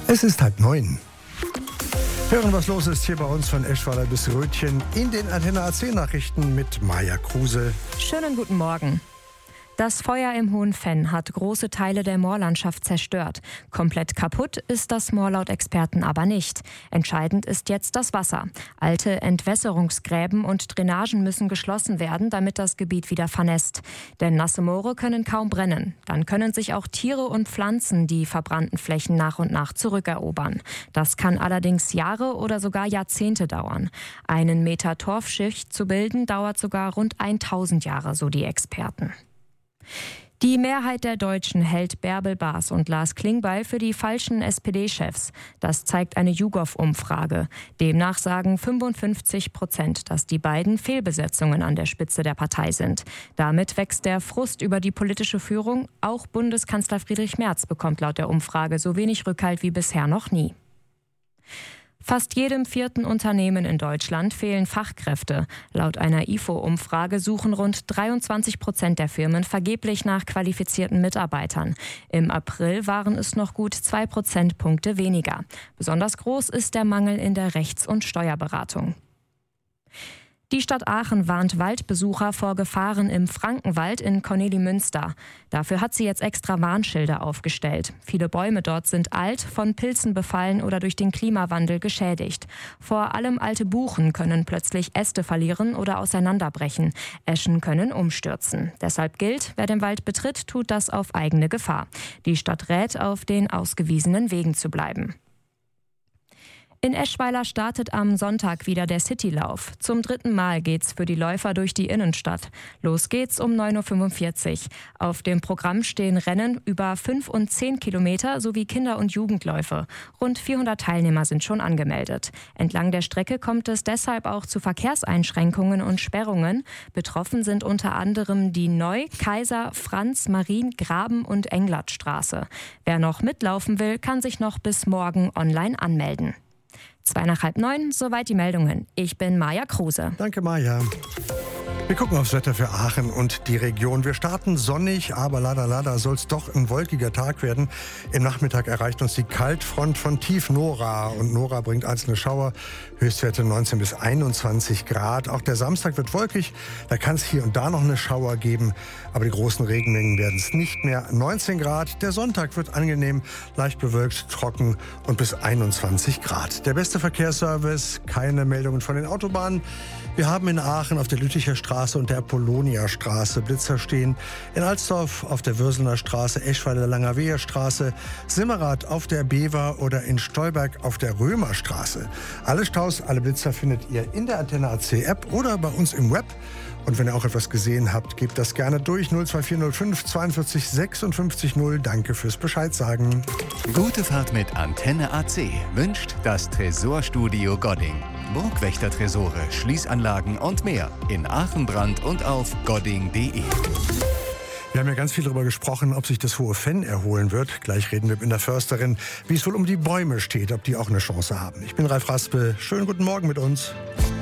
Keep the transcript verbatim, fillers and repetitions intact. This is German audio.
Es ist halb neun. Hören, was los ist hier bei uns von Eschweiler bis Rötchen in den Antenne A C Nachrichten mit Maja Kruse. Schönen guten Morgen. Das Feuer im Hohen Venn hat große Teile der Moorlandschaft zerstört. Komplett kaputt ist das Moor laut Experten aber nicht. Entscheidend ist jetzt das Wasser. Alte Entwässerungsgräben und Drainagen müssen geschlossen werden, damit das Gebiet wieder vernässt. Denn nasse Moore können kaum brennen. Dann können sich auch Tiere und Pflanzen die verbrannten Flächen nach und nach zurückerobern. Das kann allerdings Jahre oder sogar Jahrzehnte dauern. Einen Meter Torfschicht zu bilden, dauert sogar rund tausend Jahre, so die Experten. Die Mehrheit der Deutschen hält Bärbel Baas und Lars Klingbeil für die falschen S P D-Chefs. Das zeigt eine YouGov-Umfrage. Demnach sagen fünfundfünfzig Prozent, dass die beiden Fehlbesetzungen an der Spitze der Partei sind. Damit wächst der Frust über die politische Führung. Auch Bundeskanzler Friedrich Merz bekommt laut der Umfrage so wenig Rückhalt wie bisher noch nie. Fast jedem vierten Unternehmen in Deutschland fehlen Fachkräfte. Laut einer I F O-Umfrage suchen rund dreiundzwanzig Prozent der Firmen vergeblich nach qualifizierten Mitarbeitern. Im April waren es noch gut zwei Prozentpunkte weniger. Besonders groß ist der Mangel in der Rechts- und Steuerberatung. Die Stadt Aachen warnt Waldbesucher vor Gefahren im Frankenwald in Kornelimünster. Dafür hat sie jetzt extra Warnschilder aufgestellt. Viele Bäume dort sind alt, von Pilzen befallen oder durch den Klimawandel geschädigt. Vor allem alte Buchen können plötzlich Äste verlieren oder auseinanderbrechen. Eschen können umstürzen. Deshalb gilt, wer den Wald betritt, tut das auf eigene Gefahr. Die Stadt rät, auf den ausgewiesenen Wegen zu bleiben. In Eschweiler startet am Sonntag wieder der Citylauf. Zum dritten Mal geht's für die Läufer durch die Innenstadt. Los geht's um neun Uhr fünfundvierzig. Auf dem Programm stehen Rennen über fünf und zehn Kilometer sowie Kinder- und Jugendläufe. Rund vierhundert Teilnehmer sind schon angemeldet. Entlang der Strecke kommt es deshalb auch zu Verkehrseinschränkungen und Sperrungen. Betroffen sind unter anderem die Neu-, Kaiser-, Franz-, Marien-, Graben- und Englertstraße. Wer noch mitlaufen will, kann sich noch bis morgen online anmelden. Zwei nach halb neun, soweit die Meldungen. Ich bin Maja Kruse. Danke, Maja. Wir gucken aufs Wetter für Aachen und die Region. Wir starten sonnig, aber leider, leider soll es doch ein wolkiger Tag werden. Im Nachmittag erreicht uns die Kaltfront von tief Nora. Und Nora bringt einzelne Schauer, Höchstwerte neunzehn bis einundzwanzig Grad. Auch der Samstag wird wolkig, da kann es hier und da noch eine Schauer geben. Aber die großen Regenmengen werden es nicht mehr. neunzehn Grad, der Sonntag wird angenehm, leicht bewölkt, trocken und bis einundzwanzig Grad. Der beste Verkehrsservice, keine Meldungen von den Autobahnen. Wir haben in Aachen auf der Lütticher Straße und der Apollonia-Straße Blitzer stehen. In Alsdorf auf der Würselener Straße, Eschweiler Langerweher Straße, Simmerath auf der Bever oder in Stolberg auf der Römerstraße. Alle Staus, alle Blitzer findet ihr in der Antenne A C App oder bei uns im Web. Und wenn ihr auch etwas gesehen habt, gebt das gerne durch. null zwei vier null fünf zweiundvierzig sechsundfünfzig null. Danke fürs Bescheid sagen. Gute Fahrt mit Antenne A C wünscht das Tresorstudio Godding. Burgwächter-Tresore, Schließanlagen und mehr in Aachen, Brand und auf godding punkt de. Wir haben ja ganz viel darüber gesprochen, ob sich das Hohe Venn erholen wird. Gleich reden wir mit einer Försterin, wie es wohl um die Bäume steht, ob die auch eine Chance haben. Ich bin Ralf Raspe. Schönen guten Morgen mit uns.